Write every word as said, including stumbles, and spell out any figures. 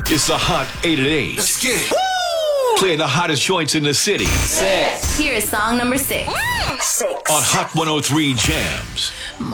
It's the Hot eight at eight. Let's get it. Playing the hottest joints in the city. Six. Here is song number six. Six. On Hot one oh three Jams.